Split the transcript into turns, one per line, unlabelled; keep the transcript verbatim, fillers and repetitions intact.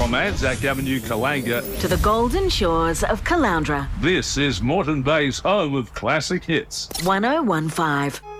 From Anzac Avenue, Kalanga,
to the golden shores of Caloundra.
this is Moreton Bay's home of classic hits.
one oh one five.